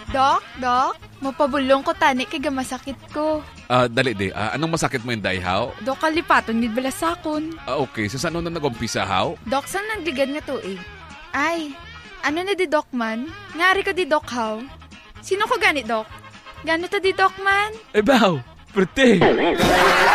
Dok, mapabulong ko tani kay gamasakit ko. Dali di, anong masakit mo yung dayhaw? Dok, kalipaton gid balasakon. Okay, sa saan na nag-umpisa, haw? Dok, saan nagligad nga tuig? Ay, ano na di Dok man? Ngari ko di Dok haw. Sino ko gani Dok? Gano ta di Dok man? Baw, perte.